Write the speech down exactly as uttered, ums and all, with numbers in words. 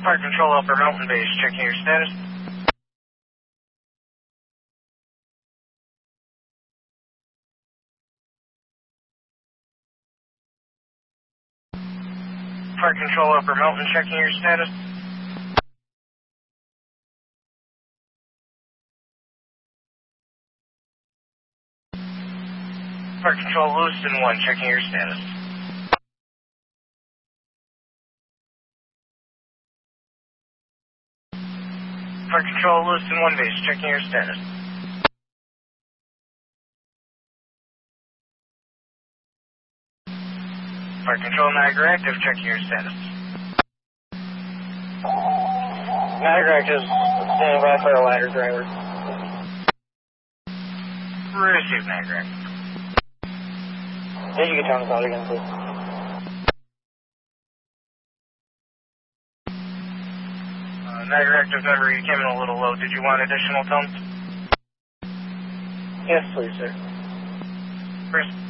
Fire Control Upper Mountain Base, checking your status. Fire Control Upper Mountain, checking your status. Fire Control Lewiston one, checking your status. Fire Control Lewiston one Base, checking your status. Fire Control Niagara Active, checking your status. Niagara Active, standing by for a ladder driver. Receive Niagara Active. Yeah, you can turn us out again, please. Uh, Niagara Active number, you came in a little low. Did you want additional tones? Yes, please, sir. Chris?